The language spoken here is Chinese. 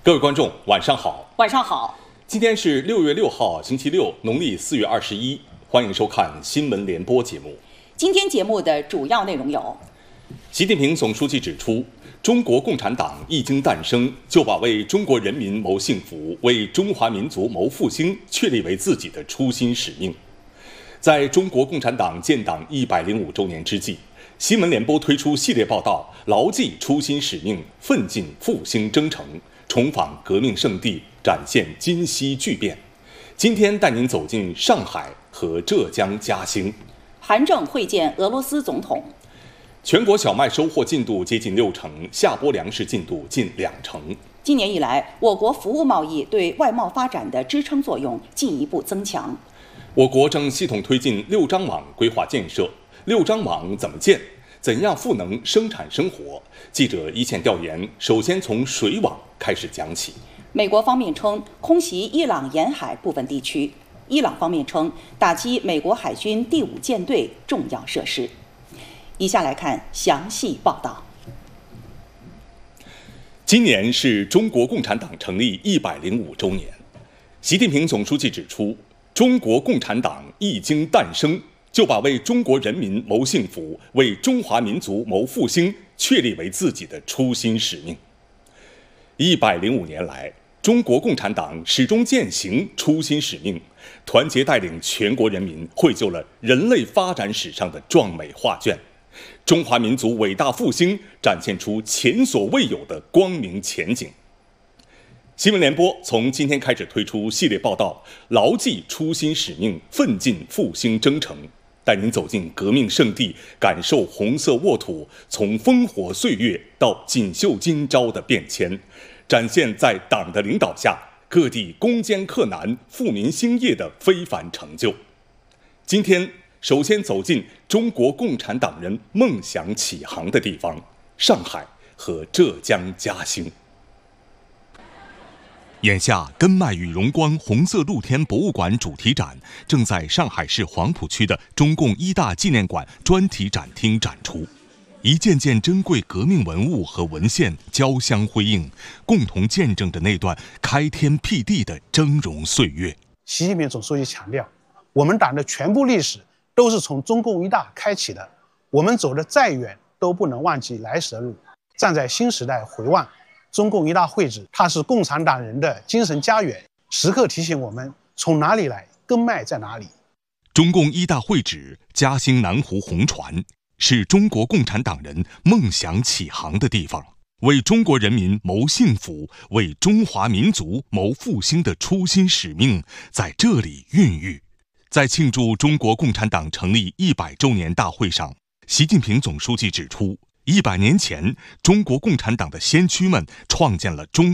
各位观众，晚上好。 晚上好。 今天是6月6号，星期六，农历4月21。欢迎收看新闻联播节目。 今天节目的主要内容有： 习近平总书记指出，中国共产党一经诞生，就把为中国人民谋幸福、为中华民族谋复兴确立为自己的初心使命。在中国共产党建党105周年之际，新闻联播推出系列报道，牢记初心使命，奋进复兴征程，重访革命圣地，展现今昔巨变。今天带您走进上海和浙江嘉兴。 韩正会见俄罗斯总统。 全国小麦收获进度接近60%，下播粮食进度近20%。 今年以来，我国服务贸易对外贸发展的支撑作用进一步增强。 我国正系统推进6张网规划建设。6张网怎么建？怎样赋能生产生活？记者一线调研，首先从水网开始讲起。 美国方面称空袭伊朗沿海部分地区，伊朗方面称打击美国海军第5舰队重要设施。以下来看详细报道。 今年是中国共产党成立105周年。习近平总书记指出，中国共产党一经诞生，就把为中国人民谋幸福、为中华民族谋复兴确立为自己的初心使命。105年来，中国共产党始终践行初心使命，团结带领全国人民绘就了人类发展史上的壮美画卷，中华民族伟大复兴展现出前所未有的光明前景。新闻联播从今天开始推出系列报道，牢记初心使命，奋进复兴征程，带您走进革命圣地，感受红色沃土从烽火岁月到锦绣今朝的变迁，展现在党的领导下各地攻坚克难、富民兴业的非凡成就。今天首先走进中国共产党人梦想起航的地方——上海和浙江嘉兴。眼下，根脉与荣光红色露天博物馆主题展正在上海市黄浦区的中共一大纪念馆专题展厅展出，一件件珍贵革命文物和文献交相辉映，共同见证着那段开天辟地的峥嵘岁月。 习近平总书记强调，我们党的全部历史都是从中共一大开启的，我们走得再远都不能忘记来时的路。站在新时代回望，中共一大会址，它是共产党人的精神家园，时刻提醒我们从哪里来，根脉在哪里。 中共一大会址嘉兴南湖红船，是中国共产党人梦想起航的地方，为中国人民谋幸福、为中华民族谋复兴的初心使命在这里孕育。在庆祝中国共产党成立100周年大会上，习近平总书记指出，100年前，中国共产党的先驱们创建了中